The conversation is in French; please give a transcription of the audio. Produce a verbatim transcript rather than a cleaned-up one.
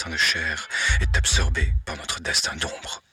destin de chair est absorbé par notre destin d'ombre.